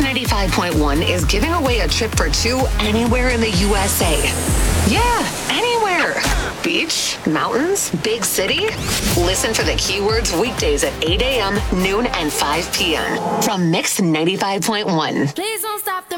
95.1 is giving away a trip for two anywhere in the USA. Yeah, anywhere. Beach, mountains, big city. Listen for the keywords weekdays at 8 a.m., noon, and 5 p.m. from Mix 95.1. Please don't stop the